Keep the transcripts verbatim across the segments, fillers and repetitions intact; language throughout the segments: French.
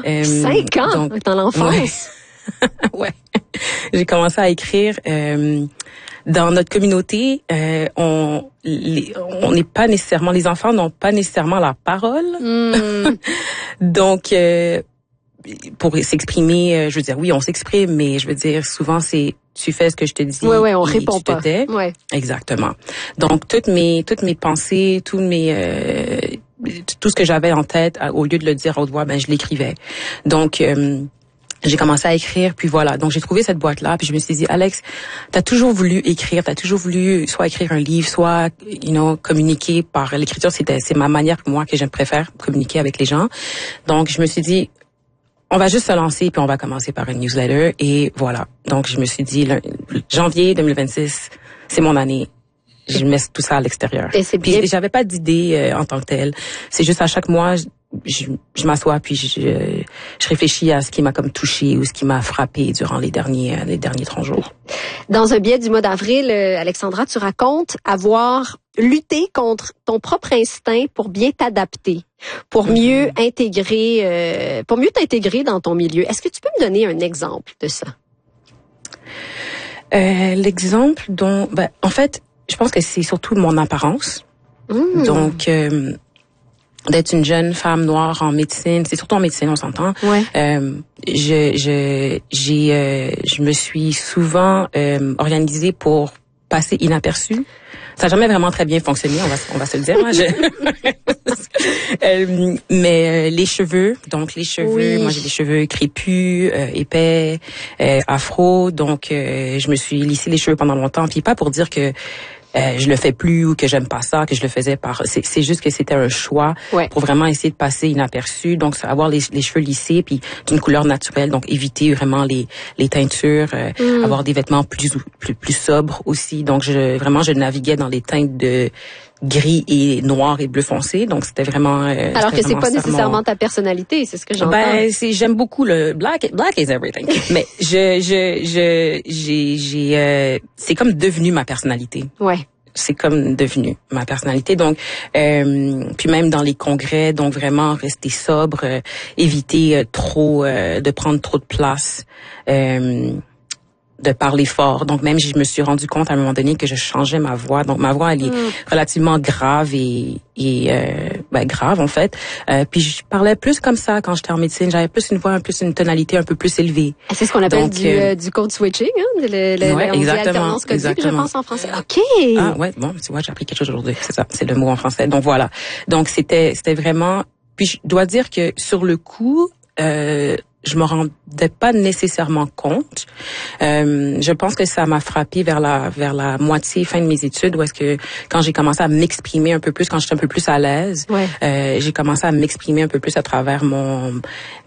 Euh, Cinq ans donc, dans l'enfance. Ouais. ouais. J'ai commencé à écrire. Euh, dans notre communauté, euh, on les, on n'est pas nécessairement, les enfants n'ont pas nécessairement la parole. Mm. Donc, euh, pour s'exprimer, je veux dire, oui, on s'exprime, mais je veux dire, souvent, c'est tu fais ce que je te dis. Ouais, ouais, on et répond tu te pas. tais. Ouais. Exactement. Donc, toutes mes, toutes mes pensées, tous mes, euh, tout ce que j'avais en tête, au lieu de le dire à haute voix, ben, je l'écrivais. Donc, euh, j'ai commencé à écrire, puis voilà. Donc, j'ai trouvé cette boîte-là, puis je me suis dit, Alex, t'as toujours voulu écrire, t'as toujours voulu soit écrire un livre, soit, you know, communiquer par l'écriture. C'était, c'est ma manière, moi, que j'aime préfère, communiquer avec les gens. Donc, je me suis dit, on va juste se lancer, puis on va commencer par une newsletter, et voilà. Donc, je me suis dit, le, janvier deux mille vingt-six, c'est mon année. Je mets tout ça à l'extérieur. Et c'est bien. Puis, j'avais pas d'idée euh, en tant que telle. C'est juste à chaque mois, je, je, je m'assois puis je, je réfléchis à ce qui m'a comme touché ou ce qui m'a frappé durant les derniers les derniers trente jours. Dans un billet du mois d'avril, Alexandra, tu racontes avoir lutté contre ton propre instinct pour bien t'adapter, pour mieux mm-hmm. intégrer, euh, pour mieux t'intégrer dans ton milieu. Est-ce que tu peux me donner un exemple de ça? Euh, l'exemple dont, ben, en fait, je pense que c'est surtout mon apparence. Mmh. Donc, euh, d'être une jeune femme noire en médecine, c'est surtout en médecine, on s'entend. Ouais. Euh, je, je, j'ai, euh, je me suis souvent euh, organisée pour passer inaperçue. Ça n'a jamais vraiment très bien fonctionné, on va, on va se le dire. Hein, je... euh, mais euh, les cheveux, donc les cheveux, oui. Moi j'ai des cheveux crépus, euh, épais, euh, afro, donc euh, je me suis lissé les cheveux pendant longtemps, puis pas pour dire que Euh, je le fais plus ou que j'aime pas ça, que je le faisais par... C'est, c'est juste que c'était un choix ouais. pour vraiment essayer de passer inaperçu. Donc, avoir les, les cheveux lissés puis d'une couleur naturelle. Donc, éviter vraiment les, les teintures, euh, mm. avoir des vêtements plus, plus, plus sobres aussi. Donc, je, vraiment, je naviguais dans les teintes de gris et noir et bleu foncé. Donc, c'était vraiment... Euh, Alors c'était que c'est pas vraiment nécessairement ta personnalité, c'est ce que j'entends. Ben, c'est, j'aime beaucoup le black. Black is everything. Mais je, je, je, j'ai, j'ai, euh, c'est comme devenu ma personnalité. Ouais. C'est comme devenu ma personnalité. Donc, euh, puis même dans les congrès, donc vraiment rester sobre, euh, éviter euh, trop euh, de prendre trop de place. Euh, de parler fort. Donc, même, je me suis rendu compte à un moment donné que je changeais ma voix. Donc, ma voix, elle est mm. relativement grave et, et euh, ben, grave, en fait. Euh, puis, je parlais plus comme ça quand j'étais en médecine. J'avais plus une voix, un plus une tonalité un peu plus élevée. C'est ce qu'on appelle Donc, du, euh, du code switching, hein? Le, le, ouais, on dit alternance codique, exactement. je pense, en français. OK! Ah, ouais, bon, tu vois, j'ai appris quelque chose aujourd'hui. C'est ça, c'est le mot en français. Donc, voilà. Donc, c'était, c'était vraiment... Puis, je dois dire que sur le coup... Euh, je me rendais pas nécessairement compte. Euh, je pense que ça m'a frappé vers la vers la moitié fin de mes études, où est-ce que quand j'ai commencé à m'exprimer un peu plus, quand j'étais un peu plus à l'aise, ouais. euh, j'ai commencé à m'exprimer un peu plus à travers mon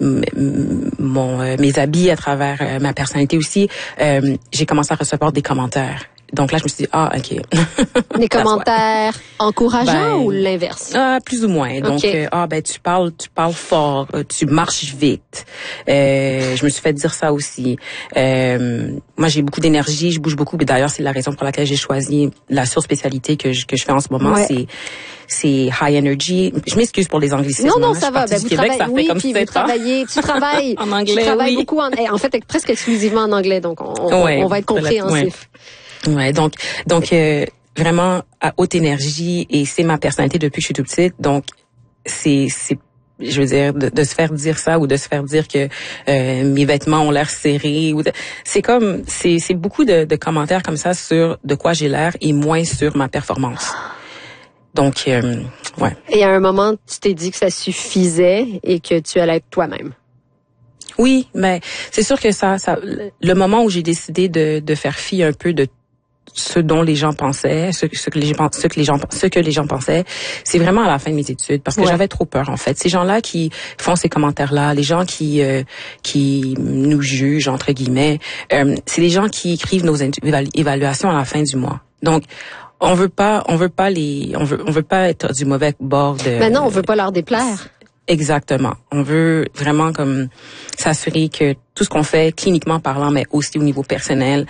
mon euh, mes habits, à travers euh, ma personnalité aussi. Euh, j'ai commencé à recevoir des commentaires. Donc là, je me suis dit, ah, OK. Des commentaires encourageants ben, ou l'inverse? Ah, plus ou moins. Okay. Donc, euh, ah, ben, tu parles, tu parles fort, tu marches vite. Euh, je me suis fait dire ça aussi. Euh, moi, j'ai beaucoup d'énergie, je bouge beaucoup. Mais d'ailleurs, c'est la raison pour laquelle j'ai choisi la surspécialité que je, que je fais en ce moment. Ouais. C'est, c'est high energy. Je m'excuse pour les anglicismes. Non, non, hein. ça va. Ben, vous Québec, travaillez, ça fait oui, comme puis vous travaillez, tu travailles en anglais, tu travailles oui. beaucoup en, en fait, presque exclusivement en anglais. Donc, on, ouais, on va être compréhensif. Ouais, ouais donc, donc, euh, vraiment à haute énergie, et c'est ma personnalité depuis que je suis toute petite. Donc, c'est, c'est, je veux dire, de, de se faire dire ça ou de se faire dire que euh, mes vêtements ont l'air serrés, ou de, c'est comme, c'est, c'est beaucoup de, de commentaires comme ça sur de quoi j'ai l'air et moins sur ma performance. Donc, euh, ouais. Et à un moment, tu t'es dit que ça suffisait et que tu allais être toi-même. Oui, mais c'est sûr que ça, ça, le moment où j'ai décidé de, de faire fi un peu de ce dont les gens pensaient, ce, ce que les gens, ce que les gens, ce que les gens pensaient, c'est vraiment à la fin de mes études, parce que ouais. j'avais trop peur en fait. Ces gens-là qui font ces commentaires-là, les gens qui euh, qui nous jugent entre guillemets, euh, c'est les gens qui écrivent nos évalu- évaluations à la fin du mois. Donc on veut pas, on veut pas les, on veut, on veut pas être du mauvais bord de. Mais non, on veut pas leur déplaire. Exactement. On veut vraiment comme s'assurer que tout ce qu'on fait, cliniquement parlant, mais aussi au niveau personnel,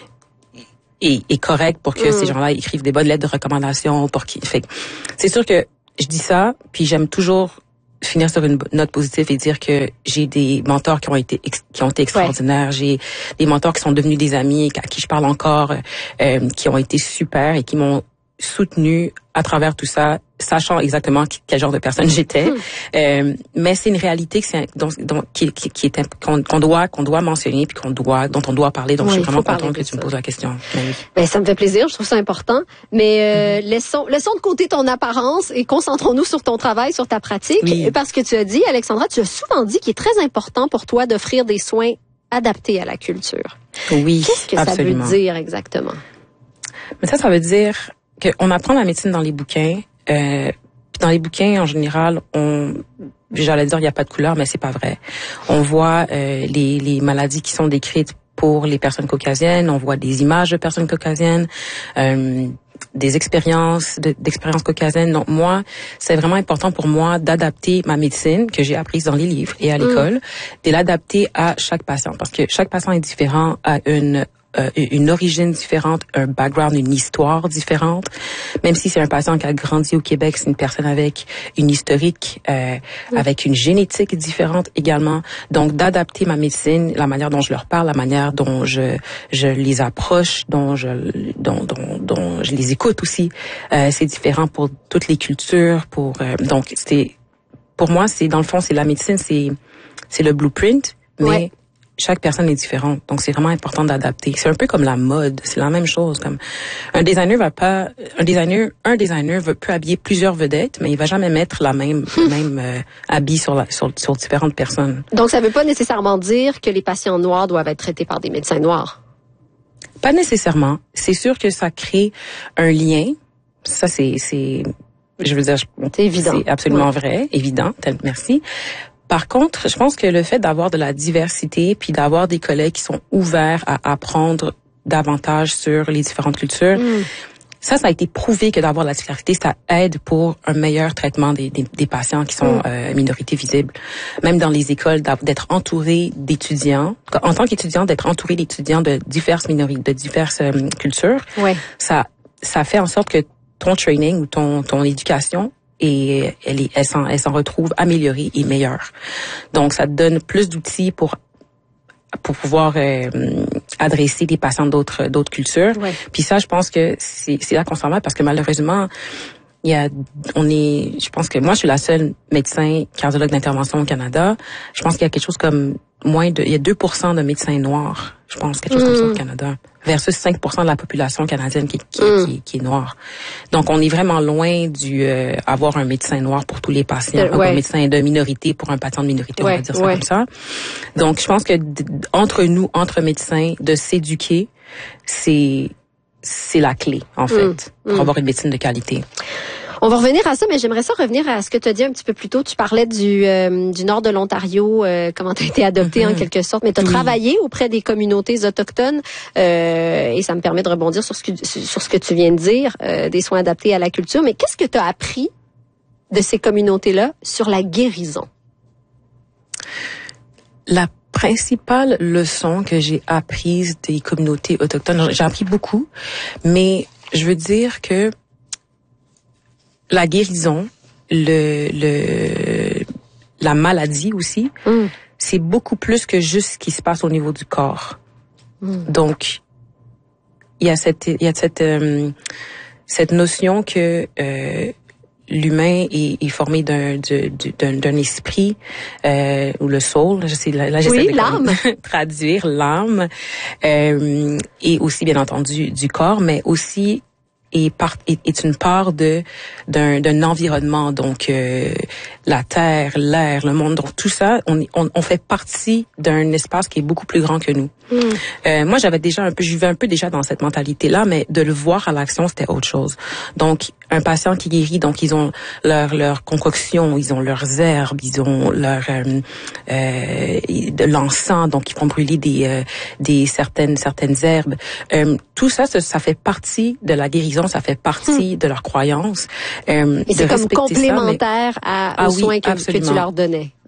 est, est correct pour que mm. ces gens-là écrivent des bonnes lettres de recommandation. Pour qu'ils, fait, c'est sûr que je dis ça, puis j'aime toujours finir sur une note positive et dire que j'ai des mentors qui ont été ex- qui ont été extraordinaires. Ouais. J'ai des mentors qui sont devenus des amis, à qui je parle encore, euh, qui ont été super et qui m'ont soutenu à travers tout ça, sachant exactement quel genre de personne j'étais. Mmh. Euh, mais c'est une réalité que c'est, donc, donc, qui, qui, qui est qu'on, qu'on doit qu'on doit mentionner puis qu'on doit dont on doit parler. Donc oui, je suis vraiment contente que tu me poses la question. Oui. Ben, ça me fait plaisir, je trouve ça important. Mais euh, mmh. laissons laissons de côté ton apparence et concentrons-nous sur ton travail, sur ta pratique, oui. Parce que tu as dit, Alexandra, tu as souvent dit qu'il est très important pour toi d'offrir des soins adaptés à la culture. Oui, qu'est-ce que absolument. Ça veut dire exactement? Mais ça, ça veut dire qu'on apprend la médecine dans les bouquins. Euh, dans les bouquins, en général, on, j'allais dire il n'y a pas de couleur, mais c'est pas vrai. On voit euh, les, les maladies qui sont décrites pour les personnes caucasiennes. On voit des images de personnes caucasiennes, euh, des expériences de, d'expériences caucasiennes. Donc moi, c'est vraiment important pour moi d'adapter ma médecine que j'ai apprise dans les livres et à l'école, mmh. de l'adapter à chaque patient parce que chaque patient est différent, a une Euh, une origine différente, un background, une histoire différente. Même si c'est un patient qui a grandi au Québec, c'est une personne avec une historique, euh, oui. avec une génétique différente également. Donc, d'adapter ma médecine, la manière dont je leur parle, la manière dont je je les approche, dont je dont dont, dont je les écoute aussi, euh, c'est différent pour toutes les cultures. Pour euh, donc, c'est pour moi, c'est dans le fond, c'est la médecine, c'est c'est le blueprint, mais ouais. Chaque personne est différente, donc c'est vraiment important d'adapter. C'est un peu comme la mode, c'est la même chose. Comme un designer va pas, un designer, un designer veut peut habiller plusieurs vedettes, mais il va jamais mettre la même, le même euh, habit sur la sur sur différentes personnes. Donc ça veut pas nécessairement dire que les patients noirs doivent être traités par des médecins noirs. Pas nécessairement. C'est sûr que ça crée un lien. Ça c'est c'est, je veux dire, c'est évident. C'est absolument ouais. vrai, évident. Merci. Par contre, je pense que le fait d'avoir de la diversité puis d'avoir des collègues qui sont ouverts à apprendre davantage sur les différentes cultures, mm. ça, ça a été prouvé que d'avoir de la diversité, ça aide pour un meilleur traitement des, des, des patients qui sont mm. euh, minorités visibles. Même dans les écoles, d'être entouré d'étudiants, en tant qu'étudiant, d'être entouré d'étudiants de diverses minorités, de diverses euh, cultures, ouais. ça, ça fait en sorte que ton training ou ton, ton éducation et elle, est, elle, s'en, elle s'en retrouve améliorée et meilleure. Donc, ça te donne plus d'outils pour pour pouvoir euh, adresser des patients d'autres d'autres cultures. Ouais. Puis ça, je pense que c'est, c'est là qu'on s'en va parce que malheureusement, il y a, on est, je pense que moi, je suis la seule médecin cardiologue d'intervention au Canada. Je pense qu'il y a quelque chose comme moins de, il y a deux pour cent de médecins noirs. Je pense quelque chose mmh. comme ça au Canada. Versus cinq pour cent de la population canadienne qui, qui, mmh. qui, qui est noire. Donc, on est vraiment loin du euh, avoir un médecin noir pour tous les patients, euh, ouais. un médecin de minorité pour un patient de minorité, ouais, on va dire ça ouais. comme ça. Donc, je pense que d- entre nous, entre médecins, de s'éduquer, c'est c'est la clé, en fait, mmh. pour mmh. avoir une médecine de qualité. On va revenir à ça, mais j'aimerais ça revenir à ce que tu as dit un petit peu plus tôt. Tu parlais du euh, du nord de l'Ontario, euh, comment tu as été adopté mm-hmm. en quelque sorte, mais tu as oui. travaillé auprès des communautés autochtones euh, et ça me permet de rebondir sur ce que, sur ce que tu viens de dire, euh, des soins adaptés à la culture. Mais qu'est-ce que tu as appris de ces communautés-là sur la guérison? La principale leçon que j'ai apprise des communautés autochtones, j'ai appris beaucoup, mais je veux dire que la guérison, le, le, la maladie aussi, mm. c'est beaucoup plus que juste ce qui se passe au niveau du corps. Mm. Donc, il y a cette, il y a cette, euh, cette notion que euh, l'humain est, est formé d'un, d'un, d'un esprit euh, ou le soul. Je sais, là, j'essaie oui, de l'âme. traduire l'âme euh, et aussi bien entendu du corps, mais aussi est, part, est, est une part de d'un, d'un environnement, donc euh, la terre, l'air, le monde, donc tout ça, on, on, on fait partie d'un espace qui est beaucoup plus grand que nous. Mm. Euh, moi, j'avais déjà un peu, je vivais un peu déjà dans cette mentalité-là, mais de le voir à l'action, c'était autre chose. Donc, un patient qui guérit, donc ils ont leur leur concoction, ils ont leurs herbes, ils ont leur euh, euh, de l'encens, donc ils vont brûler des euh, des certaines certaines herbes. Euh, tout ça, ça, ça fait partie de la guérison, ça fait partie hmm. de leur croyance. Euh, Et c'est comme complémentaire ça, mais... à, aux ah, soins oui, que, que tu leur donnais.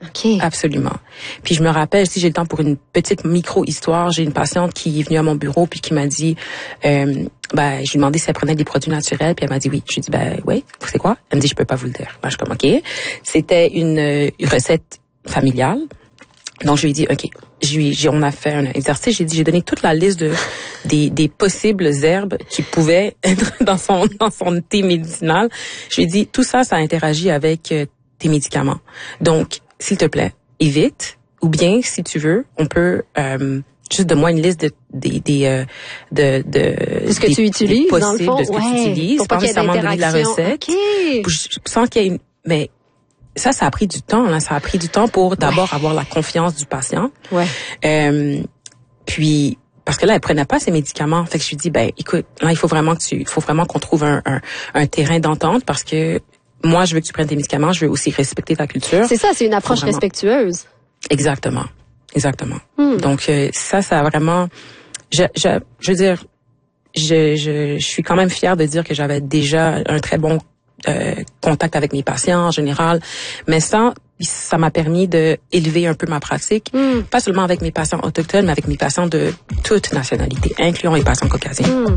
OK. Absolument. Puis je me rappelle, si j'ai le temps pour une petite micro-histoire, j'ai une patiente qui est venue à mon bureau puis qui m'a dit, euh, ben, je lui ai demandé si elle prenait des produits naturels, puis elle m'a dit oui. Je lui ai dit, ben oui, c'est quoi? Elle me dit, je peux pas vous le dire. Ben, je suis comme, OK. C'était une, une recette familiale. Donc, je lui ai dit, OK. Je lui, j'ai, on a fait un exercice. J'ai dit, j'ai donné toute la liste de, des, des possibles herbes qui pouvaient être dans son, dans son thé médicinal. Je lui ai dit, tout ça, ça interagit avec euh, tes médicaments. Donc, s'il te plaît, évite. Ou bien, si tu veux, on peut, euh, juste de moi une liste de, des, des, euh, de, de, de ce que des, tu utilises, possibles, dans le fond. de ce que ouais, tu utilises. pour pas qu'il y ait Sans nécessairement donner de la recette. Okay. Sans qu'il y ait une, mais, ça, ça a pris du temps. Là. Ça a pris du temps pour d'abord ouais. avoir la confiance du patient. Ouais. Euh, puis parce que là, elle prenait pas ses médicaments. Fait que je lui dis, ben, écoute, là, il faut vraiment que tu, il faut vraiment qu'on trouve un, un, un terrain d'entente parce que moi, je veux que tu prennes tes médicaments. Je veux aussi respecter ta culture. C'est ça, c'est une approche vraiment... respectueuse. Exactement, exactement. Hmm. Donc euh, ça, ça a vraiment, je, je, je veux dire, je, je, je suis quand même fière de dire que j'avais déjà un très bon Euh, contact avec mes patients en général, mais ça, ça m'a permis de élever un peu ma pratique, mm. pas seulement avec mes patients autochtones, mais avec mes patients de toute nationalité, incluant les patients caucasiens. Mm.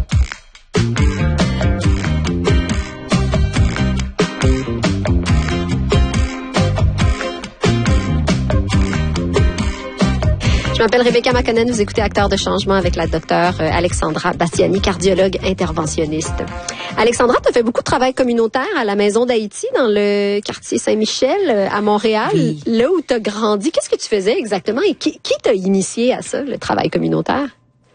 Je m'appelle Rebecca Makonnen, vous écoutez Acteurs de changement avec la docteure Alexandra Bastiani, cardiologue interventionniste. Alexandra, tu as fait beaucoup de travail communautaire à la Maison d'Haïti dans le quartier Saint-Michel à Montréal, oui. Là où tu as grandi. Qu'est-ce que tu faisais exactement et qui, qui t'a initié à ça, le travail communautaire?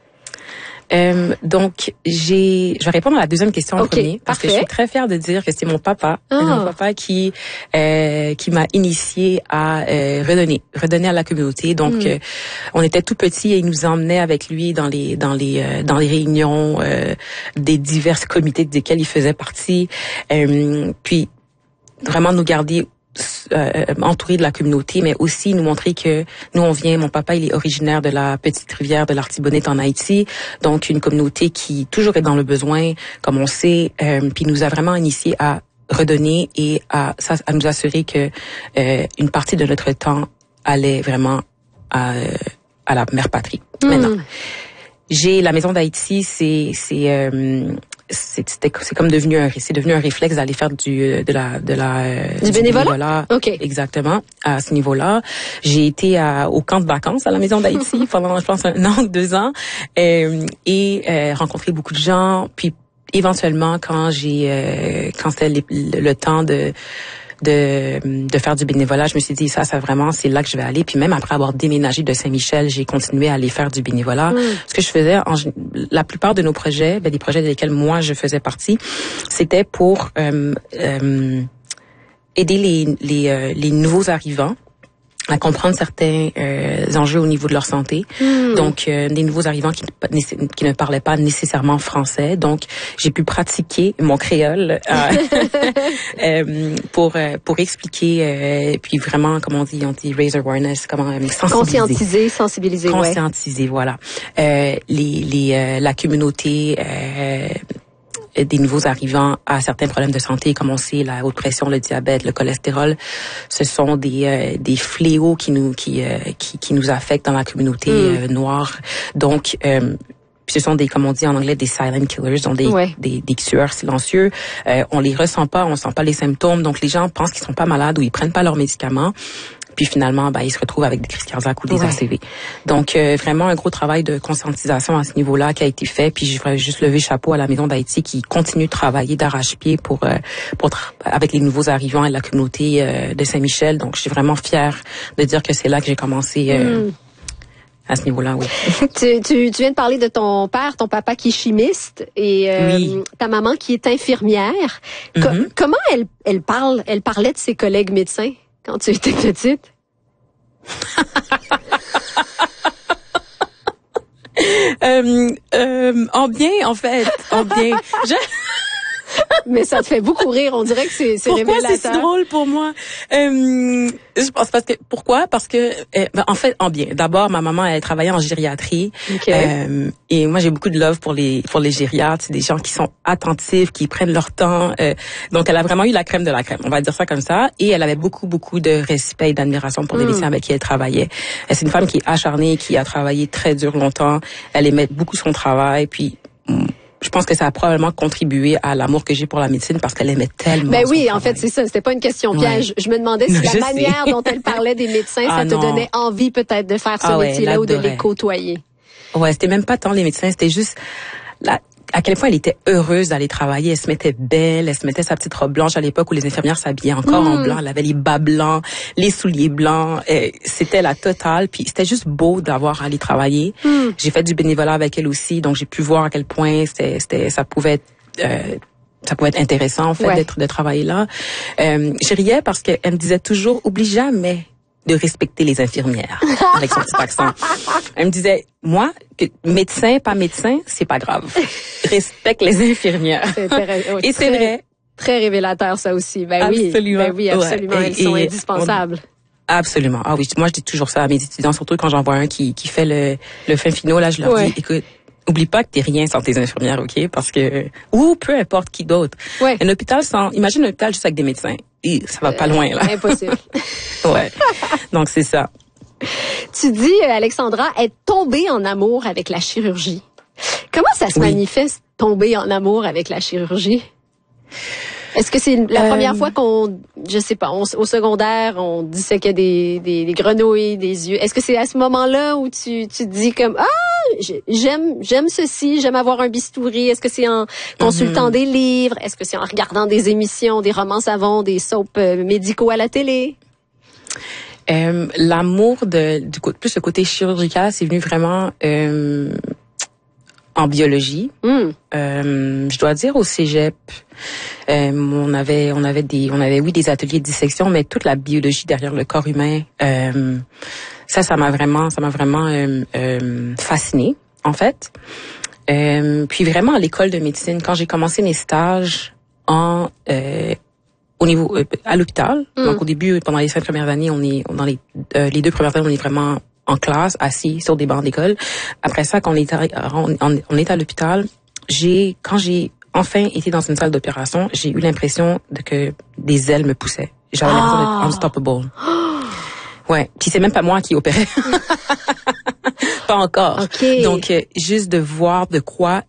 Euh, donc, j'ai, je vais répondre à la deuxième question en okay, premier parce parfait. que je suis très fière de dire que c'est mon papa, oh. mon papa qui euh, qui m'a initiée à euh, redonner, redonner à la communauté. Donc, mm. euh, on était tout petits et il nous emmenait avec lui dans les dans les euh, dans les réunions euh, des divers comités desquels il faisait partie. Euh, puis vraiment nous garder Euh, entouré de la communauté, mais aussi nous montrer que nous, on vient, mon papa, il est originaire de la petite rivière de l'Artibonite en Haïti, donc une communauté qui toujours est dans le besoin, comme on sait, euh, puis nous a vraiment initié à redonner et à, à nous assurer que euh, une partie de notre temps allait vraiment à, à la mère patrie. Mm. Maintenant, j'ai la Maison d'Haïti, c'est c'est euh, c'est c'était c'est comme devenu un c'est devenu un réflexe d'aller faire du de la de la du, du bénévolat. bénévolat OK. Exactement, à ce niveau-là. J'ai été à, au camp de vacances à la Maison d'Haïti pendant je pense un an ou deux ans euh, et euh, rencontré beaucoup de gens, puis éventuellement quand j'ai euh, quand c'était le, le temps de de de faire du bénévolat, je me suis dit ça ça vraiment c'est là que je vais aller. Puis même après avoir déménagé de Saint-Michel, j'ai continué à aller faire du bénévolat. Mm. Ce que je faisais en, la plupart de nos projets, ben, des projets desquels moi je faisais partie, c'était pour euh, euh, aider les les euh, les nouveaux arrivants à comprendre certains euh, enjeux au niveau de leur santé. Mm. Donc, euh, des nouveaux arrivants qui, qui ne parlaient pas nécessairement français. Donc, j'ai pu pratiquer mon créole euh, euh, pour pour expliquer, euh, puis vraiment, comme on dit, on dit raise awareness, comment euh, sensibiliser. Conscientiser, sensibiliser, Conscientiser, ouais. voilà. Euh, les les euh, la communauté. Euh, des nouveaux arrivants à certains problèmes de santé, comme on sait, la haute pression, le diabète, le cholestérol, ce sont des euh, des fléaux qui nous qui euh, qui qui nous affectent dans la communauté mm. euh, noire. Donc euh, ce sont des, comme on dit en anglais, des silent killers, donc des, ouais. des, des tueurs silencieux. Euh, on les ressent pas, on sent pas les symptômes, donc les gens pensent qu'ils sont pas malades ou ils prennent pas leurs médicaments. Puis finalement, ben, ils se retrouvent avec des crises cardiaques ou des ouais. A C V. Donc, euh, vraiment un gros travail de conscientisation à ce niveau-là qui a été fait. Puis je voudrais juste lever chapeau à la Maison d'Haïti qui continue de travailler d'arrache-pied pour, euh, pour tra- avec les nouveaux arrivants et la communauté euh, de Saint-Michel. Donc, je suis vraiment fière de dire que c'est là que j'ai commencé euh, mm. à ce niveau-là, oui. tu, tu, tu viens de parler de ton père, ton papa qui est chimiste et euh, oui. ta maman qui est infirmière. Co- mm-hmm. Comment elle, elle parle, elle parlait de ses collègues médecins quand tu étais petite? euh, euh, en bien, en fait, en bien. Je... Mais ça te fait beaucoup rire. On dirait que c'est, c'est pourquoi révélateur. C'est si drôle pour moi? Euh, je pense parce que pourquoi? Parce que euh, ben, en fait, en bien. D'abord, ma maman elle travaillait en gériatrie. Okay. Euh, et moi, j'ai beaucoup de love pour les pour les gériatres. C'est des gens qui sont attentifs, qui prennent leur temps. Euh, donc, elle a vraiment eu la crème de la crème. On va dire ça comme ça. Et elle avait beaucoup beaucoup de respect et d'admiration pour les mm. médecins avec qui elle travaillait. Et c'est une femme qui est acharnée, qui a travaillé très dur longtemps. Elle aimait beaucoup son travail. Puis je pense que ça a probablement contribué à l'amour que j'ai pour la médecine parce qu'elle aimait tellement. Ben oui, son en fait, c'est ça. C'était pas une question piège. Ouais. Je me demandais si la manière sais. dont elle parlait des médecins, ah ça te non. donnait envie peut-être de faire ce ah métier-là ouais, ou de les côtoyer. Ouais, c'était même pas tant les médecins, c'était juste la, à quel point elle était heureuse d'aller travailler. Elle se mettait belle, elle se mettait sa petite robe blanche à l'époque où les infirmières s'habillaient encore mmh. en blanc. Elle avait les bas blancs, les souliers blancs. Et c'était la totale. Puis c'était juste beau d'avoir à aller travailler. Mmh. J'ai fait du bénévolat avec elle aussi, donc j'ai pu voir à quel point c'était, c'était ça pouvait être euh, ça pouvait être intéressant en fait ouais. d'être de travailler là. Euh, je riais parce qu'elle me disait toujours oublie jamais de respecter les infirmières avec son petit accent. Elle me disait, moi, que médecin, pas médecin, c'est pas grave. Respecte les infirmières. C'est oh, et c'est vrai. Très révélateur, ça aussi. Ben absolument. oui, ben oui, absolument. Ouais. Elles et, sont et indispensables. On, absolument. Ah oui, moi, je dis toujours ça à mes étudiants, surtout quand j'en vois un qui, qui fait le, le fin finaux, là, je leur ouais. dis, écoute, oublie pas que t'es rien sans tes infirmières, OK? Parce que, ou peu importe qui d'autre. Ouais. Un hôpital sans, imagine un hôpital juste avec des médecins. Et ça va euh, pas loin, là. Impossible. Ouais. Donc, c'est ça. Tu dis, Alexandra, être tombée en amour avec la chirurgie. Comment ça se oui. manifeste, tomber en amour avec la chirurgie? Est-ce que c'est la euh... première fois qu'on, je sais pas, on, au secondaire, on disséquait des, des, des grenouilles, des yeux. Est-ce que c'est à ce moment-là où tu, tu te dis comme, ah, j'aime, j'aime ceci, j'aime avoir un bistouri? Est-ce que c'est en consultant mm-hmm. des livres? Est-ce que c'est en regardant des émissions, des romans savons, des soaps médicaux à la télé? Euh, l'amour de, du coup, plus le côté chirurgical, c'est venu vraiment, euh, en biologie. Mm. Euh, je dois dire au cégep, euh, on avait, on avait des, on avait oui des ateliers de dissection, mais toute la biologie derrière le corps humain, euh, ça, ça m'a vraiment, ça m'a vraiment euh, euh, fascinée en fait. Euh, puis vraiment à l'école de médecine, quand j'ai commencé mes stages en euh, au niveau euh, à l'hôpital, mm. donc au début pendant les cinq premières années, on est dans les euh, les deux premières années, on est vraiment en classe, assis sur des bancs d'école. Après ça, quand on est à, on, on est à l'hôpital, j'ai, quand j'ai enfin été dans une salle d'opération, j'ai eu l'impression de que des ailes me poussaient. J'avais ah. l'impression d'être unstoppable. Ouais. Puis c'est même pas moi qui opérais. Pas encore. Okay. Donc, euh, juste de voir de quoi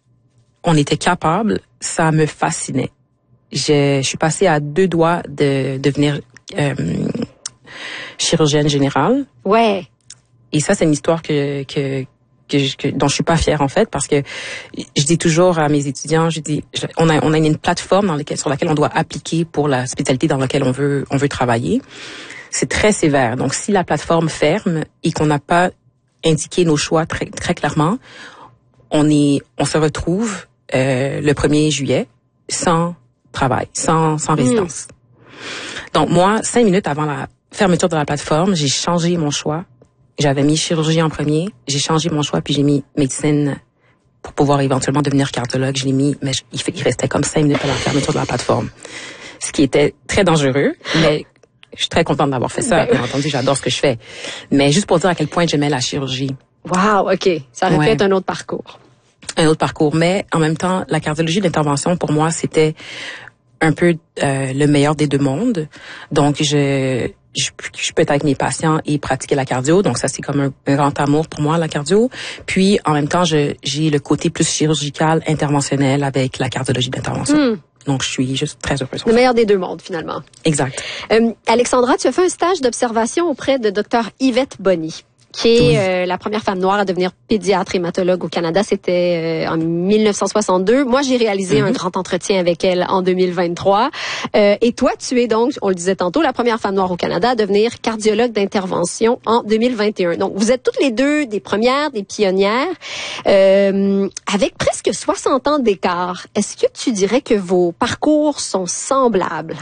on était capable, ça me fascinait. Je, je suis passée à deux doigts de devenir euh, chirurgienne générale. Ouais. Et ça, c'est une histoire que, que, que, je, que dont je suis pas fière en fait, parce que je dis toujours à mes étudiants, je dis, je, on a, on a une plateforme dans laquelle, sur laquelle on doit appliquer pour la spécialité dans laquelle on veut, on veut travailler. C'est très sévère. Donc, si la plateforme ferme et qu'on n'a pas indiqué nos choix très, très clairement, on est, on se retrouve euh, le premier juillet sans travail, sans, sans résidence. Mmh. Donc moi, cinq minutes avant la fermeture de la plateforme, j'ai changé mon choix. J'avais mis chirurgie en premier, j'ai changé mon choix, puis j'ai mis médecine pour pouvoir éventuellement devenir cardiologue. Je l'ai mis, mais je, il, il restait comme cinq minutes à la fermeture de la plateforme. Ce qui était très dangereux, mais je suis très contente d'avoir fait ça. Bien entendu, j'adore ce que je fais. Mais juste pour dire à quel point j'aimais la chirurgie. Wow, OK. Ça aurait ouais. pu être un autre parcours. Un autre parcours. Mais en même temps, la cardiologie d'intervention, pour moi, c'était un peu euh, le meilleur des deux mondes. Donc, je... Je, je peux être avec mes patients et pratiquer la cardio, donc ça c'est comme un, un grand amour pour moi la cardio. Puis en même temps, je, j'ai le côté plus chirurgical, interventionnel avec la cardiologie d'intervention. Mm. Donc je suis juste très heureuse. Le meilleur des deux mondes finalement. Exact. Euh, Alexandra, tu as fait un stage d'observation auprès de docteur Yvette Boni, qui est oui. euh, la première femme noire à devenir pédiatre hématologue au Canada. C'était euh, en dix-neuf cent soixante-deux. Moi, j'ai réalisé mm-hmm. un grand entretien avec elle en deux mille vingt-trois. Euh, et toi, tu es donc, on le disait tantôt, la première femme noire au Canada à devenir cardiologue d'intervention en deux mille vingt et un. Donc, vous êtes toutes les deux des premières, des pionnières, euh, avec presque soixante ans d'écart. Est-ce que tu dirais que vos parcours sont semblables?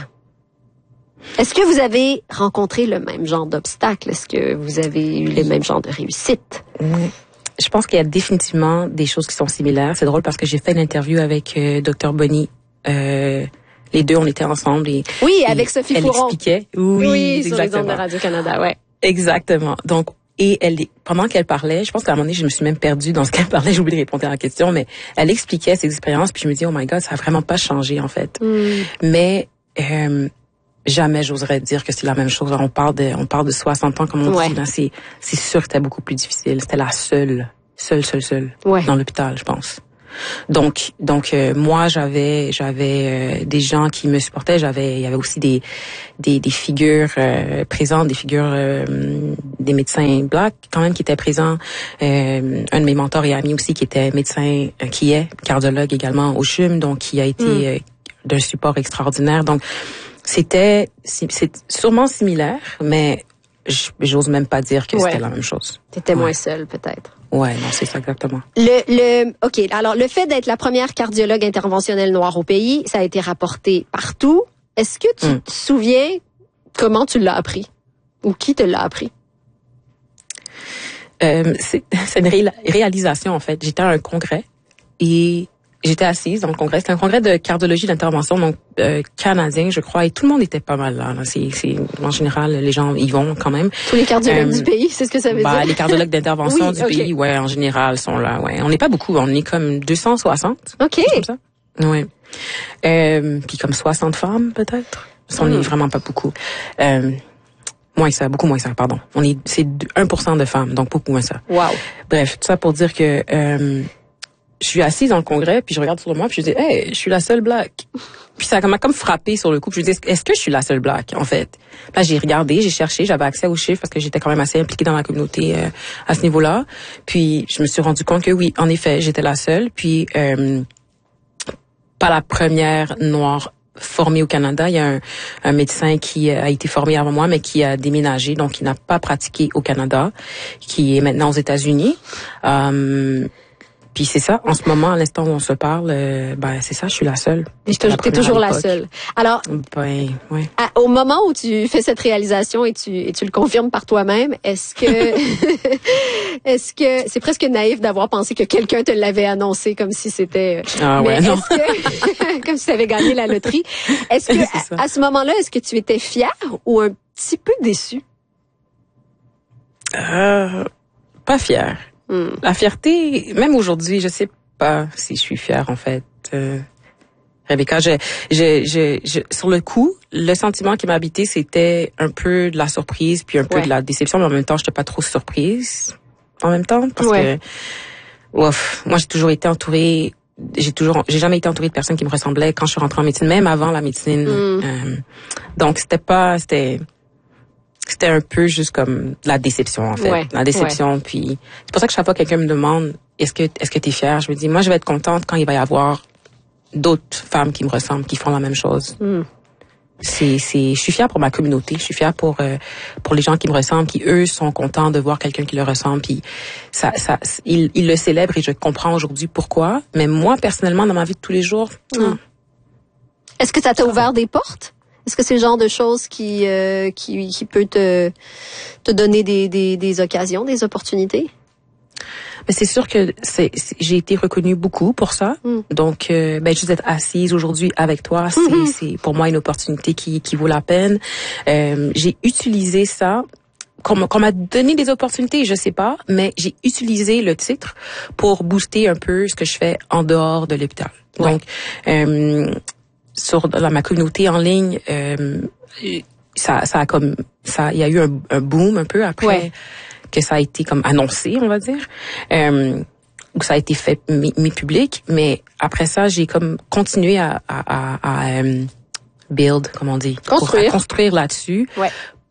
Est-ce que vous avez rencontré le même genre d'obstacles? Est-ce que vous avez eu le même genre de réussite? Oui. Je pense qu'il y a définitivement des choses qui sont similaires. C'est drôle parce que j'ai fait une interview avec euh, docteur Boni Euh, les deux, on était ensemble et oui, et avec Sophie elle Fouron. expliquait. Oui, oui, sur exactement. les ondes de Radio-Canada, ouais. Exactement. Donc, et elle, pendant qu'elle parlait, je pense qu'à un moment donné, je me suis même perdue dans ce qu'elle parlait, j'ai oublié de répondre à la question, mais elle expliquait ses expériences, puis je me dis, oh my God, ça a vraiment pas changé, en fait. Mm. Mais, euh, jamais j'oserais dire que c'est la même chose. On parle de, on parle de soixante ans, comme on ouais. dit, là. C'est, c'est sûr que c'était beaucoup plus difficile. C'était la seule, seule, seule, seule, ouais. dans l'hôpital, je pense. Donc, donc euh, moi j'avais j'avais euh, des gens qui me supportaient. J'avais il y avait aussi des des, des figures euh, présentes, des figures euh, des médecins blacks quand même qui étaient présents. Euh, un de mes mentors et amis aussi qui était médecin, euh, qui est cardiologue également au C H U M, donc qui a été mm. euh, d'un support extraordinaire. Donc c'était c'est sûrement similaire, mais j'ose même pas dire que ouais. c'était la même chose. T'étais ouais. moins seule peut-être. Ouais, non, c'est ça exactement. Le, le, ok. Alors, le fait d'être la première cardiologue interventionnelle noire au pays, ça a été rapporté partout. Est-ce que tu mm. te souviens comment tu l'as appris ou qui te l'a appris? Euh, c'est, c'est une ré- réalisation en fait. J'étais à un congrès et j'étais assise dans le congrès. C'était un congrès de cardiologie d'intervention, donc euh, canadien, je crois, et tout le monde était pas mal là. là. C'est, c'est en général, les gens y vont quand même. Tous les cardiologues euh, du pays, c'est ce que ça veut bah, dire. Les cardiologues d'intervention oui, du okay. pays, ouais, en général, sont là. Ouais, on n'est pas beaucoup, on est comme deux cent soixante. Ok. Comme ça. Ouais. Euh, puis comme soixante femmes peut-être. On n'est mm. vraiment pas beaucoup. Euh, Moins que ça, beaucoup moins que ça, pardon. On est, c'est un pour cent de femmes, donc beaucoup moins ça. Wow. Bref, tout ça pour dire que euh, je suis assise dans le congrès, puis je regarde sur moi, puis je dis, hey, je suis la seule black. Puis ça m'a comme frappé sur le coup. Puis je dis, est-ce que je suis la seule black, en fait? Là, j'ai regardé, j'ai cherché, j'avais accès aux chiffres parce que j'étais quand même assez impliquée dans la communauté euh, à ce niveau-là. Puis je me suis rendu compte que oui, en effet, j'étais la seule. Puis euh, pas la première noire formé au Canada. Il y a un, un médecin qui a été formé avant moi, mais qui a déménagé, donc qui n'a pas pratiqué au Canada, qui est maintenant aux États-Unis. Euh, puis c'est ça, en ce moment, à l'instant où on se parle, euh, ben c'est ça, je suis la seule. Et tu es toujours la seule. Alors, ben, ouais. à, au moment où tu fais cette réalisation et tu et tu le confirmes par toi-même, est-ce que est-ce que c'est presque naïf d'avoir pensé que quelqu'un te l'avait annoncé comme si c'était ah ouais, mais non. est-ce que comme si tu avais gagné la loterie. Est-ce que est à, à ce moment-là, est-ce que tu étais fière ou un petit peu déçue? Euh, pas fière. Hmm. La fierté, même aujourd'hui, je sais pas si je suis fière en fait. Euh, Rebecca, je, je, je, je, sur le coup, le sentiment qui m'a habité, c'était un peu de la surprise, puis un peu ouais. de la déception, mais en même temps, j'étais pas trop surprise. En même temps, parce ouais. que, ouf, moi j'ai toujours été entourée, j'ai toujours, j'ai jamais été entourée de personnes qui me ressemblaient quand je suis rentrée en médecine, même avant la médecine. Hmm. Euh, donc c'était pas, c'était. C'était un peu juste comme de la déception, en fait. Ouais, la déception. Ouais. Puis, c'est pour ça que chaque fois que quelqu'un me demande, est-ce que, est-ce que t'es fière? Je me dis, moi, je vais être contente quand il va y avoir d'autres femmes qui me ressemblent, qui font la même chose. Mm. C'est, c'est, je suis fière pour ma communauté. Je suis fière pour, euh, pour les gens qui me ressemblent, qui, eux, sont contents de voir quelqu'un qui leur ressemble. Puis, ça, ça, ils, ils le célèbrent et je comprends aujourd'hui pourquoi. Mais moi, personnellement, dans ma vie de tous les jours, mm. Est-ce que ça t'a ouvert des portes? Est-ce que c'est le genre de choses qui euh, qui qui peut te te donner des des des occasions, des opportunités? Mais c'est sûr que c'est, c'est j'ai été reconnue beaucoup pour ça. Mm. Donc euh, ben juste être assise aujourd'hui avec toi, c'est mm-hmm. c'est pour moi une opportunité qui qui vaut la peine. Euh, j'ai utilisé ça qu'on, qu'on m'a donné des opportunités, je sais pas, mais j'ai utilisé le titre pour booster un peu ce que je fais en dehors de l'hôpital. Ouais. Donc euh, sur dans ma communauté en ligne, euh, ça, ça a comme ça, il y a eu un, un boom un peu après ouais. que ça a été comme annoncé, on va dire, euh, où ça a été fait mis, mis public. Mais après ça, j'ai comme continué à, à, à, à um, build, comment on dit, construire, pour, à construire là-dessus. Ouais.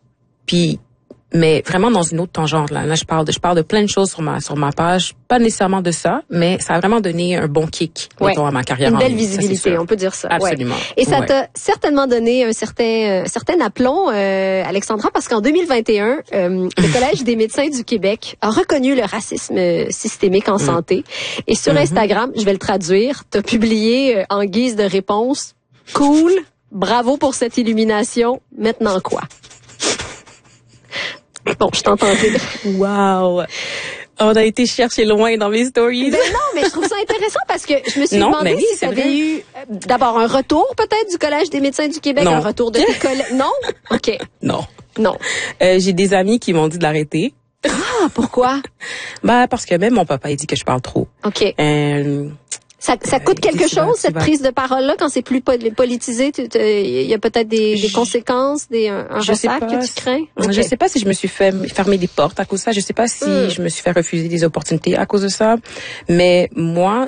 Puis mais vraiment dans une autre tangente là. Là, je parle de je parle de plein de choses sur ma sur ma page, pas nécessairement de ça, mais ça a vraiment donné un bon kick ouais. mettons, à ma carrière. Une belle en visibilité, on peut dire ça. Absolument. Ouais. Et ça ouais. t'a certainement donné un certain euh, certain aplomb, euh, Alexandra, parce qu'en deux mille vingt et un, euh, le Collège des médecins du Québec a reconnu le racisme systémique en mm. santé. Et sur mm-hmm. Instagram, je vais le traduire, t'as publié euh, en guise de réponse, cool, bravo pour cette illumination. Maintenant quoi? Bon, je t'entends dire. Wow. On a été chercher loin dans mes stories. Ben non, mais je trouve ça intéressant parce que je me suis non, demandé oui, si tu avais eu euh, d'abord un retour peut-être du Collège des médecins du Québec, non. un retour de tes collègues. Non? OK. Non. Non. Euh, j'ai des amis qui m'ont dit de l'arrêter. Ah, pourquoi? Bah parce que même mon papa il dit que je parle trop. OK. Euh, Ça, ça coûte euh, quelque chose, cette vas... prise de parole-là, quand c'est plus politisé? Il y a peut-être des, des conséquences, des, un, un ressac que tu crains? Okay. Je sais pas si je me suis fait fermer des portes à cause de ça. Je sais pas si mm. je me suis fait refuser des opportunités à cause de ça. Mais moi,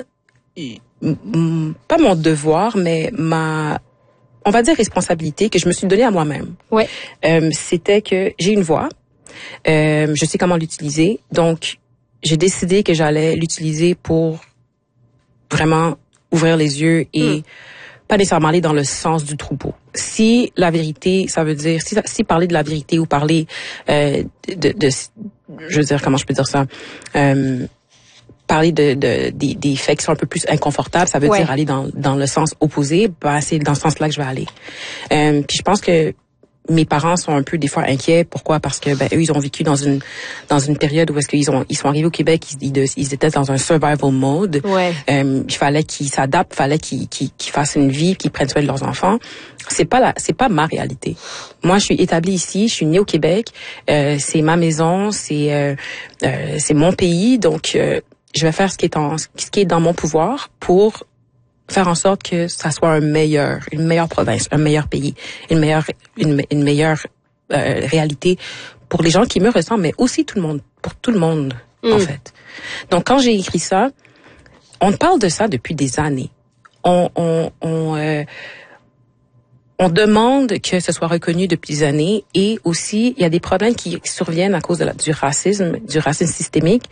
pas mon devoir, mais ma, on va dire responsabilité que je me suis donnée à moi-même. Ouais. Euh, c'était que j'ai une voix. Euh, je sais comment l'utiliser. Donc, j'ai décidé que j'allais l'utiliser pour vraiment ouvrir les yeux et mm. pas nécessairement aller dans le sens du troupeau. Si la vérité, ça veut dire, si, si parler de la vérité ou parler euh, de, de, je veux dire, comment je peux dire ça, euh, parler de, de des, des faits qui sont un peu plus inconfortables, ça veut ouais. dire aller dans, dans le sens opposé, ben c'est dans ce sens-là que je vais aller. Euh, puis je pense que mes parents sont un peu des fois inquiets. Pourquoi? Parce que ben eux ils ont vécu dans une dans une période où est-ce qu'ils ont ils sont arrivés au Québec, ils, ils, ils étaient dans un survival mode. Ouais. Euh, il fallait qu'ils s'adaptent, il fallait qu'ils, qu'ils qu'ils fassent une vie, qu'ils prennent soin de leurs enfants. C'est pas la c'est pas ma réalité. Moi je suis établie ici, je suis née au Québec, euh, c'est ma maison, c'est euh, euh, c'est mon pays, donc euh, je vais faire ce qui est en ce qui est dans mon pouvoir pour faire en sorte que ça soit un meilleur, une meilleure province, un meilleur pays, une meilleure, une, une meilleure euh, réalité pour les gens qui me ressemblent, mais aussi tout le monde, pour tout le monde mm. en fait. Donc quand j'ai écrit ça, on parle de ça depuis des années. On, on, on, euh, on demande que ce soit reconnu depuis des années et aussi il y a des problèmes qui surviennent à cause de la, du racisme, du racisme systémique,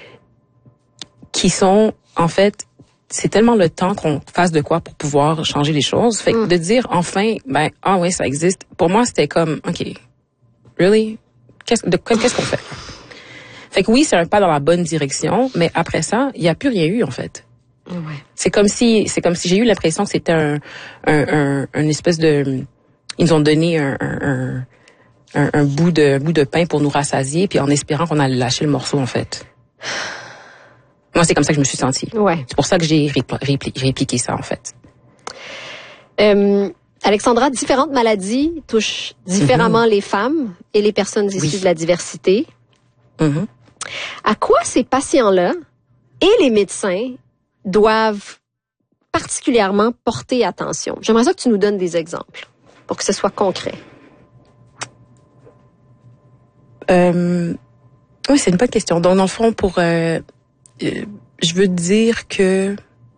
qui sont en fait c'est tellement le temps qu'on fasse de quoi pour pouvoir changer les choses. Fait que mm. de dire enfin, ben ah oui, ça existe. Pour moi, c'était comme ok, really, qu'est-ce de qu'est-ce qu'on fait? Fait que oui, c'est un pas dans la bonne direction, mais après ça, il y a plus rien eu en fait. Ouais. C'est comme si c'est comme si j'ai eu l'impression que c'était un un un une espèce de ils nous ont donné un un un, un bout de un bout de pain pour nous rassasier, puis en espérant qu'on allait lâcher le morceau en fait. Moi, c'est comme ça que je me suis sentie. Ouais. C'est pour ça que j'ai répl- répli- répliqué ça, en fait. Euh, Alexandra, différentes maladies touchent différemment mm-hmm. les femmes et les personnes issues oui. de la diversité. Mm-hmm. À quoi ces patients-là et les médecins doivent particulièrement porter attention? J'aimerais ça que tu nous donnes des exemples pour que ce soit concret. Euh, oui, c'est une bonne question. Donc, dans le fond, pour... Euh, Euh, je veux dire que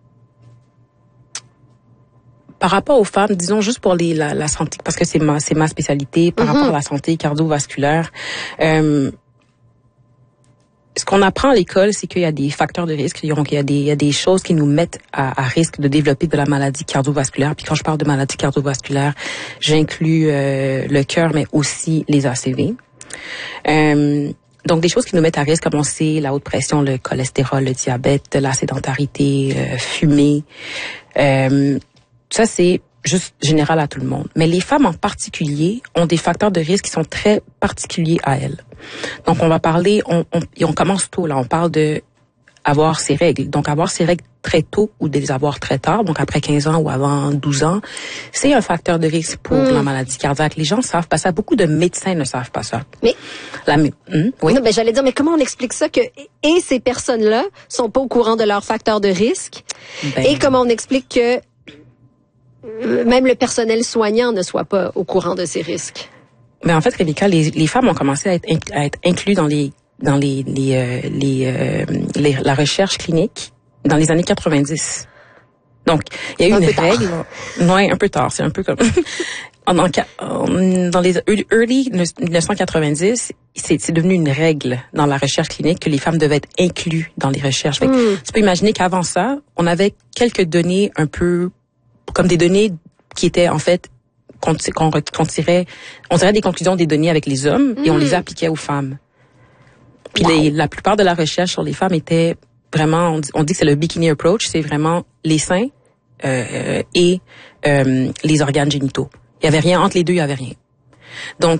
par rapport aux femmes, disons juste pour les la, la santé, parce que c'est ma c'est ma spécialité, par mm-hmm. rapport à la santé cardiovasculaire, euh, ce qu'on apprend à l'école, c'est qu'il y a des facteurs de risque, donc il y a des il y a des choses qui nous mettent à, à risque de développer de la maladie cardiovasculaire. Puis quand je parle de maladie cardiovasculaire, j'inclus euh, le cœur, mais aussi les A C V. Euh, Donc, des choses qui nous mettent à risque, comme on sait, la haute pression, le cholestérol, le diabète, la sédentarité, euh, fumer. Euh, ça, c'est juste général à tout le monde. Mais les femmes en particulier ont des facteurs de risque qui sont très particuliers à elles. Donc, on va parler, on, on, et on commence tôt, là, on parle de avoir ses règles. Donc, avoir ses règles très tôt ou de les avoir très tard, donc après quinze ans ou avant douze ans, c'est un facteur de risque pour mmh. la maladie cardiaque. Les gens savent pas ça. Beaucoup de médecins ne savent pas ça. Mais la, mmh, oui. Non, ben j'allais dire, mais comment on explique ça que et ces personnes-là sont pas au courant de leurs facteurs de risque ben, et comment on explique que même le personnel soignant ne soit pas au courant de ces risques? Mais en fait, Rebecca, les, les femmes ont commencé à être, à être inclus dans les dans les les euh, les, euh, les la recherche clinique dans les années quatre-vingt-dix. Donc, il y a eu un une peu règle. Non, un peu tard. C'est un peu comme en, en, dans les early dix-neuf cent quatre-vingt-dix, c'est, c'est devenu une règle dans la recherche clinique que les femmes devaient être incluses dans les recherches. Fait que, mm. Tu peux imaginer qu'avant ça, on avait quelques données un peu comme des données qui étaient en fait qu'on, qu'on, qu'on tirait, on tirait des conclusions des données avec les hommes mm. et on les appliquait aux femmes. Puis wow. les, la plupart de la recherche sur les femmes était vraiment, on dit, on dit que c'est le bikini approach, c'est vraiment les seins euh, et euh, les organes génitaux. Il y avait rien entre les deux, il y avait rien. Donc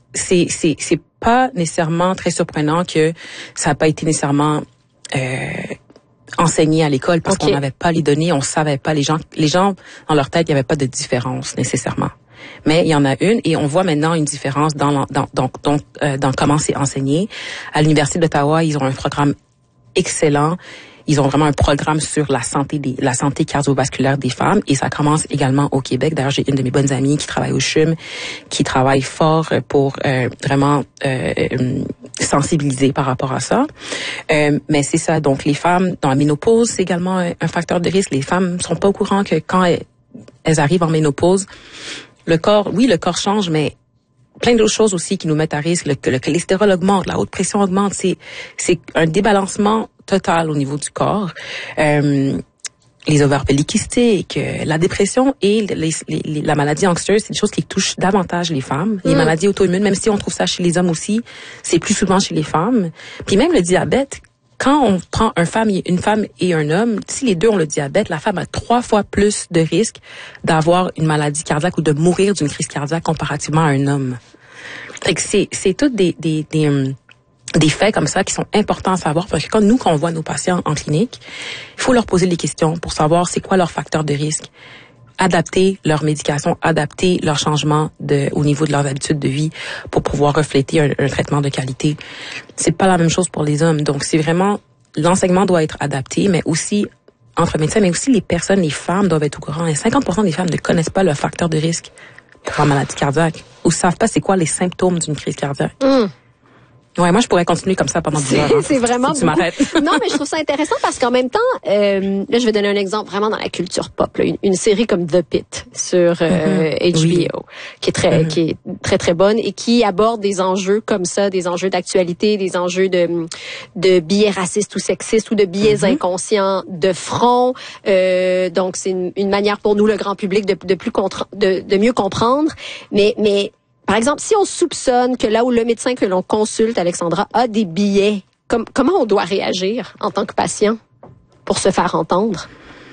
c'est c'est c'est pas nécessairement très surprenant que ça n'a pas été nécessairement euh, enseigné à l'école parce okay. qu'on n'avait pas les données, on savait pas les gens les gens dans leur tête, il y avait pas de différence nécessairement. Mais il y en a une et on voit maintenant une différence dans dans dans dans, euh, dans comment c'est enseigné. À l'Université d'Ottawa, ils ont un programme excellent. Ils ont vraiment un programme sur la santé des, la santé cardiovasculaire des femmes et ça commence également au Québec. D'ailleurs, j'ai une de mes bonnes amies qui travaille au C H U M, qui travaille fort pour euh, vraiment euh, sensibiliser par rapport à ça. Euh, mais c'est ça. Donc, les femmes dans la ménopause, c'est également un, un facteur de risque. Les femmes sont pas au courant que quand elles, elles arrivent en ménopause, le corps, oui, le corps change, mais plein d'autres choses aussi qui nous mettent à risque. Le, le cholestérol augmente, la haute pression augmente. C'est, c'est un débalancement total au niveau du corps. Euh, les ovaires polykystiques, la dépression et les, les, les, la maladie anxieuse, c'est des choses qui touchent davantage les femmes. Les mmh. maladies auto-immunes, même si on trouve ça chez les hommes aussi, c'est plus souvent chez les femmes. Puis même le diabète, quand on prend un femme, une femme et un homme, si les deux ont le diabète, la femme a trois fois plus de risques d'avoir une maladie cardiaque ou de mourir d'une crise cardiaque comparativement à un homme. Fait que c'est, c'est toutes des, des, des, um, des faits comme ça qui sont importants à savoir parce que quand nous, quand on voit nos patients en clinique, il faut leur poser des questions pour savoir c'est quoi leur facteur de risque. Adapter leur médication, adapter leur changement de, au niveau de leurs habitudes de vie pour pouvoir refléter un, un traitement de qualité. C'est pas la même chose pour les hommes. Donc, c'est vraiment, l'enseignement doit être adapté, mais aussi entre médecins, mais aussi les personnes, les femmes doivent être au courant. Et cinquante pour cent des femmes ne connaissent pas le facteur de risque pour la maladie cardiaque ou savent pas c'est quoi les symptômes d'une crise cardiaque. Mmh. Ouais, moi je pourrais continuer comme ça pendant dix heures. Hein. C'est vraiment tu m'arrêtes. Non, mais je trouve ça intéressant parce qu'en même temps, euh, là je vais donner un exemple vraiment dans la culture pop, là, une, une série comme The Pitt sur euh, mm-hmm. H B O, oui. qui est très, mm-hmm. qui est très très bonne et qui aborde des enjeux comme ça, des enjeux d'actualité, des enjeux de de biais racistes ou sexistes ou de biais mm-hmm. inconscients de front. Euh, donc c'est une, une manière pour nous le grand public de de plus contre, de de mieux comprendre, mais mais par exemple, si on soupçonne que là où le médecin que l'on consulte, Alexandra, a des biais, com- comment on doit réagir en tant que patient pour se faire entendre?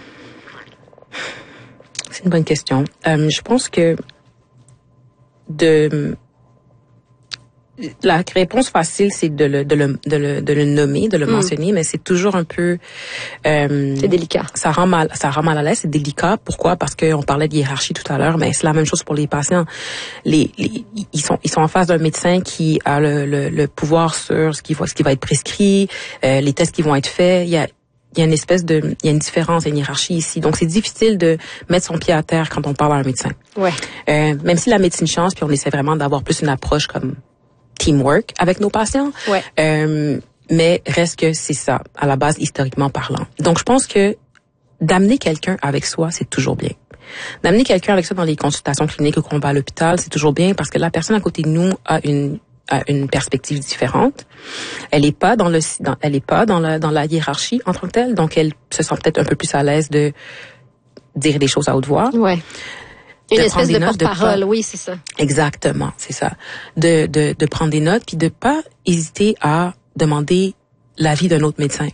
C'est une bonne question. Euh, je pense que de la réponse facile, c'est de le, de le, de le, de le nommer, de le mm. mentionner, mais c'est toujours un peu... Euh, c'est délicat. Ça rend mal, ça rend mal à l'aise, c'est délicat. Pourquoi? Parce qu'on parlait de hiérarchie tout à l'heure, mais c'est la même chose pour les patients. Les, les, ils sont, ils sont en face d'un médecin qui a le, le, le pouvoir sur ce qui va, ce qui va être prescrit, euh, les tests qui vont être faits. Il y a, il y a une espèce de, il y a une différence, il y a une hiérarchie ici. Donc, c'est difficile de mettre son pied à terre quand on parle à un médecin. Ouais. Euh, même si la médecine change, puis on essaie vraiment d'avoir plus une approche comme teamwork avec nos patients. Ouais. Euh, mais reste que c'est ça, à la base, historiquement parlant. Donc, je pense que d'amener quelqu'un avec soi, c'est toujours bien. D'amener quelqu'un avec soi dans les consultations cliniques ou qu'on va à l'hôpital, c'est toujours bien parce que la personne à côté de nous a une a une perspective différente. Elle est pas dans le dans, elle est pas dans la dans la hiérarchie en tant que telle, donc elle se sent peut-être un peu plus à l'aise de dire des choses à haute voix. Ouais. Une espèce de porte-parole, oui, c'est ça. Exactement, c'est ça. De, de, de prendre des notes, puis de pas hésiter à demander l'avis d'un autre médecin.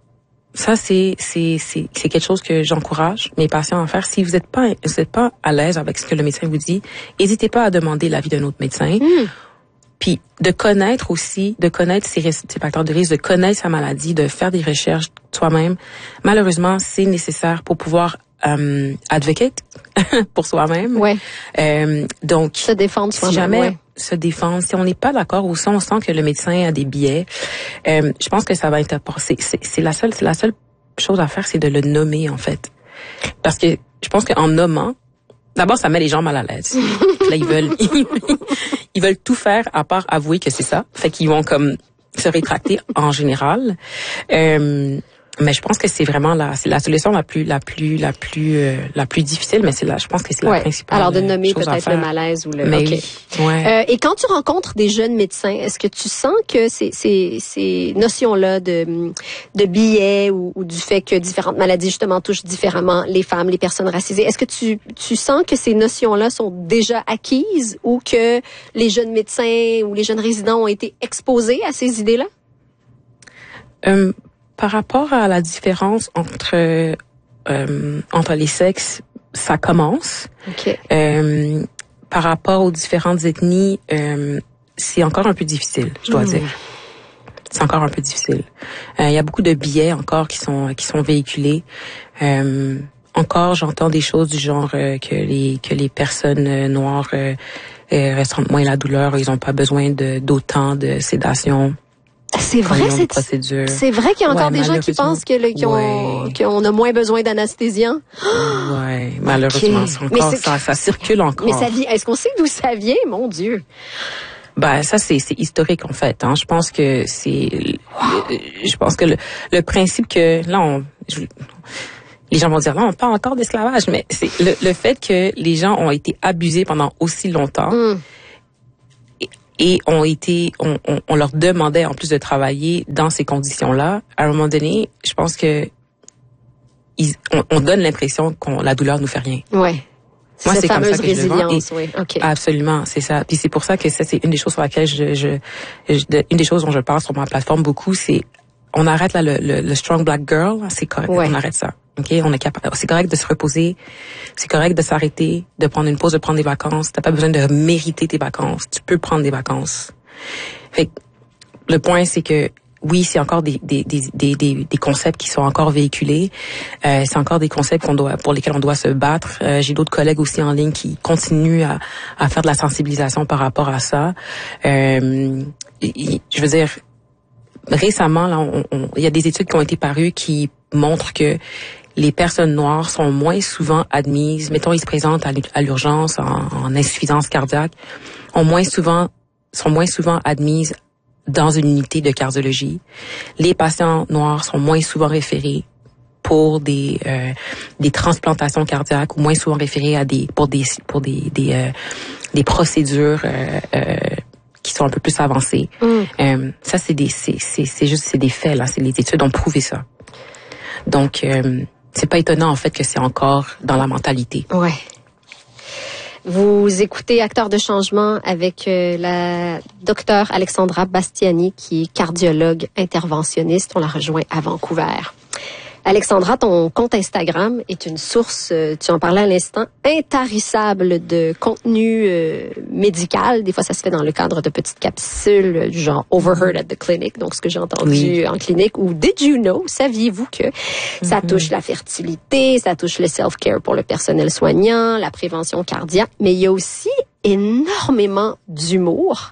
Ça, c'est, c'est, c'est, c'est quelque chose que j'encourage mes patients à faire. Si vous n'êtes pas, vous êtes pas à l'aise avec ce que le médecin vous dit, n'hésitez pas à demander l'avis d'un autre médecin. Mm. Puis de connaître aussi, de connaître ses, ses facteurs de risque, de connaître sa maladie, de faire des recherches soi-même. Malheureusement, c'est nécessaire pour pouvoir euh, advocate pour soi-même. Ouais. Euh, donc, se défendre si soi-même. jamais Ouais. se défendre, si on n'est pas d'accord ou si on sent que le médecin a des biais, euh, je pense que ça va être c'est, c'est, c'est la seule, c'est la seule chose à faire, c'est de le nommer en fait, parce que je pense qu'en nommant, d'abord ça met les gens mal à l'aise. Là ils veulent, ils veulent tout faire à part avouer que c'est ça, fait qu'ils vont comme se rétracter en général. Euh, Mais je pense que c'est vraiment la, c'est la solution la plus, la plus, la plus, euh, la plus difficile, mais c'est la, je pense que c'est ouais. la principale. Alors de nommer chose peut-être le malaise ou le. Mais okay. oui. Ouais. Euh, et quand tu rencontres des jeunes médecins, est-ce que tu sens que ces, ces, ces notions-là de, de biais ou, ou du fait que différentes maladies justement touchent différemment les femmes, les personnes racisées, est-ce que tu, tu sens que ces notions-là sont déjà acquises ou que les jeunes médecins ou les jeunes résidents ont été exposés à ces idées-là? Euh, Par rapport à la différence entre euh, entre les sexes, ça commence. Okay. Euh, par rapport aux différentes ethnies, euh, c'est encore un peu difficile, je dois mmh. dire. C'est encore un peu difficile. Il euh, y a beaucoup de billets encore qui sont qui sont véhiculés. Euh, encore, j'entends des choses du genre euh, que les que les personnes euh, noires euh, euh, ressentent moins la douleur. Ils n'ont pas besoin de d'autant de sédation. C'est vrai, c'est procédure. C'est vrai qu'il y a encore ouais, des gens qui pensent que le, qu'ils ont, ouais. qu'on a moins besoin d'anesthésiens. Ouais, malheureusement, okay. c'est encore, ça, ça circule encore. Mais ça vient. Est-ce qu'on sait d'où ça vient, mon Dieu? Ben ça c'est c'est historique en fait. Hein. Je pense que c'est, wow. je pense que le, le principe que là on, je, les gens vont dire là on parle encore d'esclavage, mais c'est le, le fait que les gens ont été abusés pendant aussi longtemps mm. et, et ont été, on, on, on leur demandait en plus de travailler dans ces conditions-là. À un moment donné, je pense que ils, on, on donne l'impression qu'on la douleur nous fait rien. Ouais. Moi, cette c'est comme ça que résilience, je le oui. Okay. Absolument, c'est ça. Puis c'est pour ça que ça, c'est une des choses sur laquelle je, je, je une des choses dont je parle sur ma plateforme beaucoup, c'est on arrête là le, le, le strong black girl, c'est correct, ouais. on arrête ça. Ok, on est capable. C'est correct de se reposer, c'est correct de s'arrêter, de prendre une pause, de prendre des vacances. T'as pas besoin de mériter tes vacances. Tu peux prendre des vacances. Fait que, le point, c'est que oui, c'est encore des des des des des, des concepts qui sont encore véhiculés. Euh, c'est encore des concepts qu'on doit pour lesquels on doit se battre. Euh, j'ai d'autres collègues aussi en ligne qui continuent à à faire de la sensibilisation par rapport à ça. Euh, je veux dire, récemment là, on, on, il y a des études qui ont été parues qui montrent que les personnes noires sont moins souvent admises. Mettons, ils se présentent à l'urgence en, en insuffisance cardiaque, ont moins souvent sont moins souvent admises dans une unité de cardiologie. Les patients noirs sont moins souvent référés pour des euh, des transplantations cardiaques ou moins souvent référés à des pour des pour des des euh, des procédures euh, euh, qui sont un peu plus avancées. Mm. Euh, ça c'est des c'est c'est c'est juste c'est des faits là, c'est les études ont prouvé ça. Donc euh, c'est pas étonnant en fait que c'est encore dans la mentalité. Ouais. Vous écoutez Acteurs de changement avec euh, la docteure Alexandra Bastiani, qui est cardiologue interventionniste. On la rejoint à Vancouver. Alexandra, ton compte Instagram est une source, tu en parlais à l'instant, intarissable de contenu euh, médical. Des fois, ça se fait dans le cadre de petites capsules du genre Overheard at the Clinic, donc ce que j'ai entendu oui. en clinique, ou Did you know, saviez-vous que mm-hmm. ça touche la fertilité, ça touche le self-care pour le personnel soignant, la prévention cardiaque, mais il y a aussi énormément d'humour,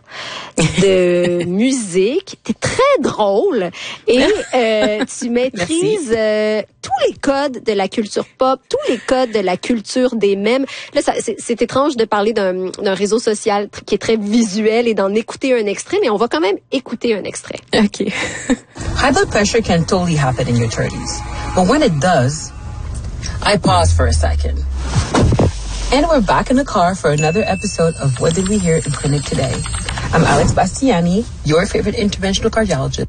de musique. T'es très drôle et euh, tu maîtrises euh, tous les codes de la culture pop, tous les codes de la culture des mèmes. Là, ça, c'est, c'est étrange de parler d'un, d'un réseau social qui est très visuel et d'en écouter un extrait, mais on va quand même écouter un extrait. OK. High blood pressure can totally happen in your thirties, but when it does, I pause for a second. And we're back in the car for another episode of What Did We Hear in Clinic Today. I'm Alex Bastiani, your favorite interventional cardiologist.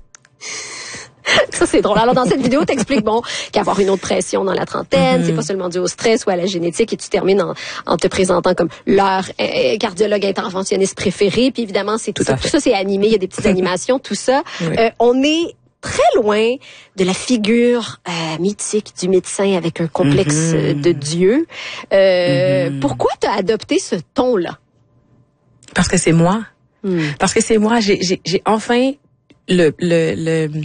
Ça, c'est drôle. Alors, dans cette vidéo, t'expliques, bon, qu'avoir une autre pression dans la trentaine, mm-hmm. c'est pas seulement dû au stress ou à la génétique, et tu termines en, en te présentant comme leur euh, cardiologue interventionniste préféré. Puis évidemment, c'est tout, tout ça. Tout ça, c'est animé. Il y a des petites animations, tout ça. Oui. Euh, on est très loin de la figure euh, mythique du médecin avec un complexe mm-hmm. de Dieu. Euh, mm-hmm. Pourquoi t'as adopté ce ton-là? Parce que c'est moi. Mm. Parce que c'est moi. J'ai, j'ai, j'ai enfin le, le, le,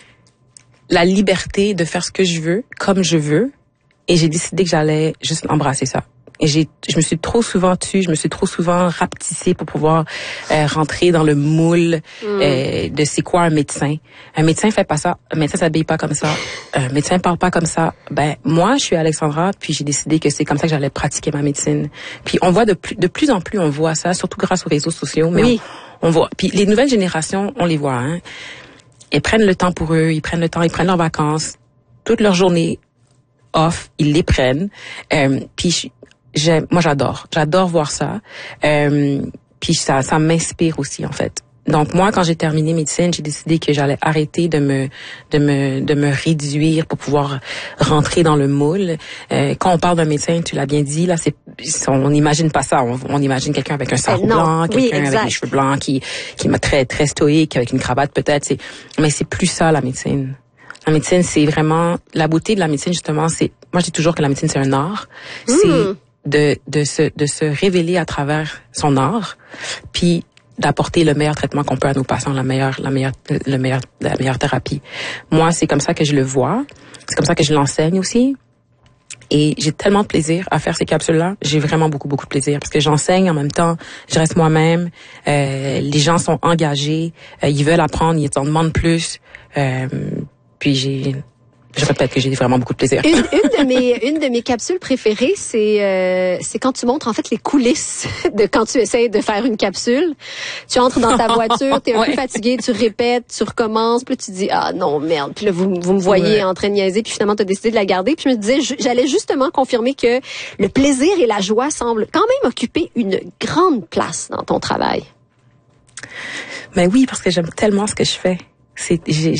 la liberté de faire ce que je veux, comme je veux. Et j'ai décidé que j'allais juste embrasser ça. Et j'ai, je me suis trop souvent tue, je me suis trop souvent rapetissée pour pouvoir euh, rentrer dans le moule mm. euh, de c'est quoi un médecin. Un médecin fait pas ça, un médecin s'habille pas comme ça, un médecin parle pas comme ça. Ben moi, je suis Alexandra, puis j'ai décidé que c'est comme ça que j'allais pratiquer ma médecine. Puis on voit de plus, de plus en plus, on voit ça, surtout grâce aux réseaux sociaux. Mais oui. on, on voit. Puis les nouvelles générations, on les voit. Hein. Ils prennent le temps pour eux, ils prennent le temps, ils prennent leurs vacances, toute leur journée off, ils les prennent. Euh, puis J'aime, moi j'adore, j'adore voir ça. Euh, puis ça, ça m'inspire aussi en fait. Donc moi, quand j'ai terminé médecine, j'ai décidé que j'allais arrêter de me, de me, de me réduire pour pouvoir rentrer dans le moule. Euh, quand on parle d'un médecin, tu l'as bien dit, là, c'est, on n'imagine pas ça. On, on imagine quelqu'un avec un sarrau blanc, quelqu'un oui, avec les cheveux blancs, qui, qui est très, très stoïque, avec une cravate peut-être. C'est, mais c'est plus ça la médecine. La médecine, c'est vraiment la beauté de la médecine justement. C'est, moi je dis toujours que la médecine c'est un art. Mmh. C'est de de se de se révéler à travers son art, puis d'apporter le meilleur traitement qu'on peut à nos patients, la meilleure, la meilleure, le meilleur, la meilleure thérapie. Moi, c'est comme ça que je le vois. C'est comme ça que je l'enseigne aussi. Et j'ai tellement de plaisir à faire ces capsules-là. J'ai vraiment beaucoup, beaucoup de plaisir parce que j'enseigne en même temps. Je reste moi-même. Euh, les gens sont engagés. Euh, ils veulent apprendre. Ils en demandent plus. Euh, puis j'ai... Je répète que j'ai vraiment beaucoup de plaisir. Une, une de mes une de mes capsules préférées, c'est euh, c'est quand tu montres en fait les coulisses de quand tu essaies de faire une capsule. Tu entres dans ta voiture, t'es un ouais. peu fatigué, tu répètes, tu recommences, puis tu dis ah non merde, puis là vous vous me voyez ouais. en train de niaiser, puis finalement t'as décidé de la garder. Puis je me disais j'allais justement confirmer que le plaisir et la joie semblent quand même occuper une grande place dans ton travail. Ben oui, parce que j'aime tellement ce que je fais. C'est j'ai